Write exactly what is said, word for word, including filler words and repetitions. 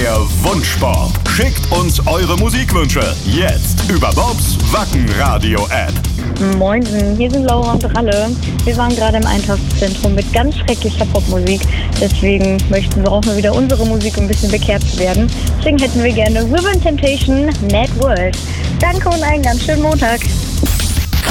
Der Wunschbob. Schickt uns eure Musikwünsche. Jetzt über Bobs Wackenradio-App. Moinsen, hier sind Laura und Ralle. Wir waren gerade im Einkaufszentrum mit ganz schrecklicher Popmusik. Deswegen möchten wir auch mal wieder unsere Musik ein bisschen bekehrt werden. Deswegen hätten wir gerne Ribbon Temptation, Mad World. Danke und einen ganz schönen Montag.